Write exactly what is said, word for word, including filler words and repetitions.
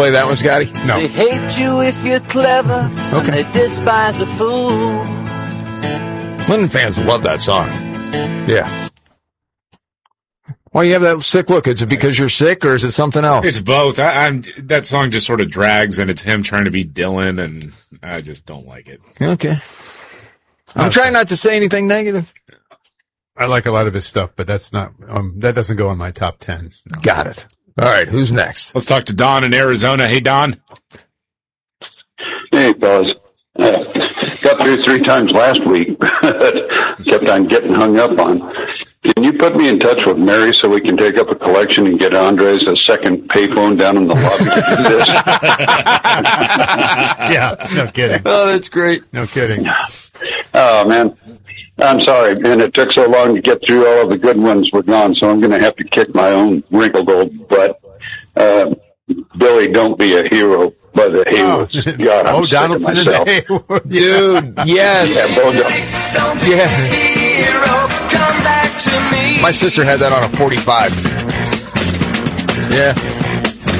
play that one, Scotty? No. They hate you if you're clever. Okay. They despise a fool. Linden fans love that song. Yeah. Why you have that sick look? Is it because you're sick, or is it something else? It's both. I, I'm that song just sort of drags, and it's him trying to be Dylan, and I just don't like it. Okay. I'm trying not to say anything negative. I like a lot of his stuff, but that's not um, that doesn't go in my top ten. No. Got it. All right, who's next? Let's talk to Don in Arizona. Hey, Don. Hey, fellas. Uh, got through three times last week. Kept on getting hung up on. Can you put me in touch with Mary so we can take up a collection and get Andres a second payphone down in the lobby to do this? Yeah, no kidding. Oh, that's great. No kidding. Oh, man. I'm sorry, man. It took so long to get through all of the good ones were gone, so I'm going to have to kick my own wrinkled old butt. Uh, Billy, don't be a hero by the Haywards. Oh, God, I'm Bo sick Donaldson of and myself. the Haywards. Dude, yes. Yeah, Bo Don- Yeah. My sister had that on a forty-five. Yeah.